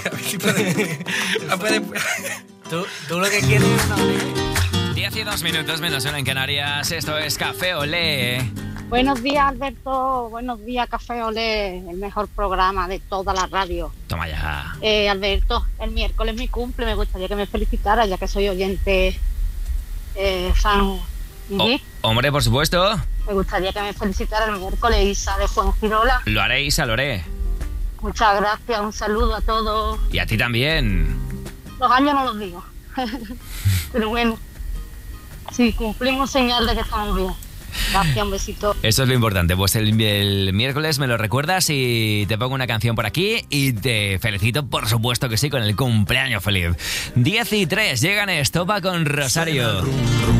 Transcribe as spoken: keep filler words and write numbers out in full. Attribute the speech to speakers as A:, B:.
A: ¿Tú, tú lo que quieres es una olé.
B: diez y dos minutos menos uno en Canarias. Esto es Café Olé.
C: Buenos días, Alberto. Buenos días, Café Olé, el mejor programa de toda la radio.
B: Toma ya.
C: Eh, Alberto, el miércoles es mi cumple. Me gustaría que me felicitara, ya que soy oyente eh, fan.
B: Oh, hombre, por supuesto.
C: Me gustaría que me felicitara el miércoles, Isa de Fuengirola.
B: Lo haré, Isa, lo haré.
C: Muchas gracias, un saludo a todos.
B: Y a ti también.
C: Los años no los digo. Pero bueno, sí, cumplimos señal de que estamos bien. Gracias, un besito.
B: Eso es lo importante. Pues el, el miércoles me lo recuerdas y te pongo una canción por aquí y te felicito, por supuesto que sí, con el cumpleaños feliz. diez y tres, llegan Estopa con Rosario.